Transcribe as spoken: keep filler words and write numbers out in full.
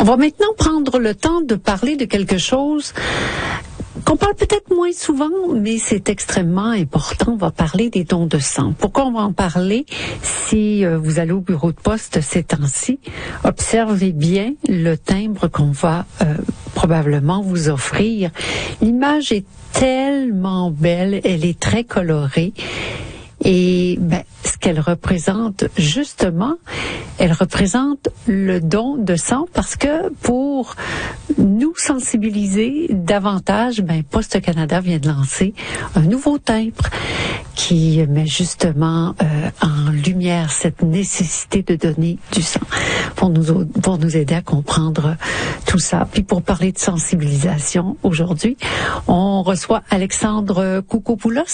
On va maintenant prendre le temps de parler de quelque chose qu'on parle peut-être moins souvent, mais c'est extrêmement important. On va parler des dons de sang. Pourquoi on va en parler? Si euh, vous allez au bureau de poste ces temps-ci, observez bien le timbre qu'on va euh, probablement vous offrir. L'image est tellement belle, elle est très colorée. Et ben, ce qu'elle représente, justement, elle représente le don de sang parce que pour nous sensibiliser davantage, ben, Poste Canada vient de lancer un nouveau timbre qui met justement euh, en lumière cette nécessité de donner du sang pour nous, pour nous aider à comprendre tout ça. Puis pour parler de sensibilisation aujourd'hui, on reçoit Alexandre Koukopoulos.